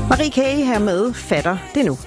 Marie K. her med Fatter det nu.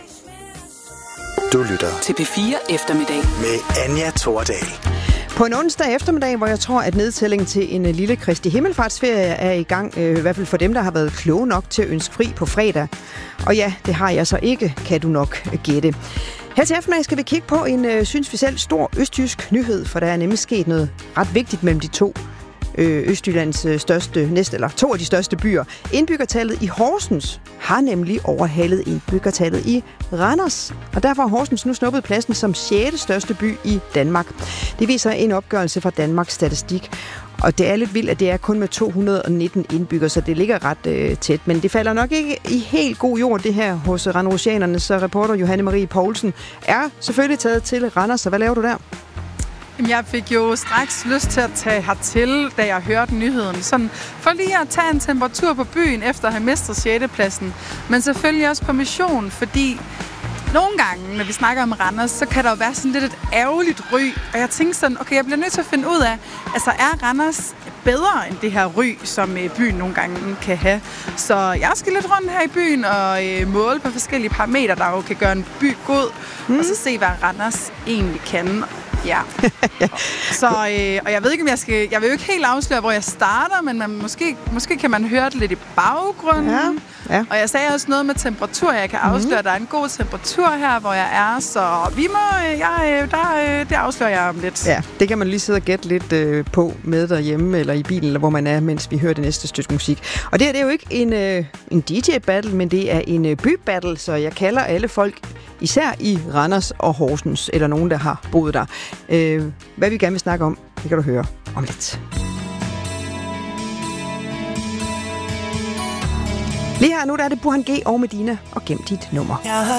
Du lytter til P4 Eftermiddag med Anja Thordal. På en onsdag eftermiddag, hvor jeg tror, at nedtællingen til en lille Kristi himmelfartsferie er i gang, i hvert fald for dem, der har været kloge nok til at ønske fri på fredag. Og ja, det har jeg så ikke, kan du nok gætte. Her til eftermiddag skal vi kigge på en, synes vi selv, stor østjysk nyhed, for der er nemlig sket noget ret vigtigt mellem de to Østjyllands to af de største byer. Indbyggertallet i Horsens har nemlig overhalet indbyggertallet i Randers. Og derfor har Horsens nu snuppet pladsen som 6. største by i Danmark. Det viser en opgørelse fra Danmarks Statistik. Og det er lidt vildt, at det er kun med 219 indbyggere, så det ligger ret tæt. Men det falder nok ikke i helt god jord, det her hos randrusianerne. Så reporter Johanne Marie Poulsen er selvfølgelig taget til Randers. Så hvad laver du der? Jeg fik jo straks lyst til at tage hertil, da jeg hørte nyheden. Sådan for lige at tage en temperatur på byen, efter at have mistet 6. pladsen. Men selvfølgelig også på mission, fordi nogle gange, når vi snakker om Randers, så kan der jo være sådan lidt et ærgerligt ry. Og jeg tænkte sådan, okay, jeg bliver nødt til at finde ud af, altså er Randers bedre end det her ry, som byen nogle gange kan have. Så jeg skal lidt rundt her i byen og måle på forskellige parametre, der jo kan gøre en by god, og så se, hvad Randers egentlig kan. Ja. Så, og jeg ved ikke, om jeg vil jo ikke helt afsløre, hvor jeg starter, men måske kan man høre det lidt i baggrunden. Ja. Og jeg sagde også noget med temperatur. Jeg kan afsløre, at der er en god temperatur her, hvor jeg er, så vi må, det afslører jeg om lidt. Ja, det kan man lige sidde og gætte lidt på med derhjemme, eller i bilen, eller hvor man er, mens vi hører det næste stykke musik. Og det her, det er jo ikke en DJ-battle, men det er en by-battle, så jeg kalder alle folk, især i Randers og Horsens, eller nogen, der har boet der. Hvad vi gerne vil snakke om, det kan du høre om lidt. Lige her nu, der er det Burhan G og Medina, og gem dit nummer.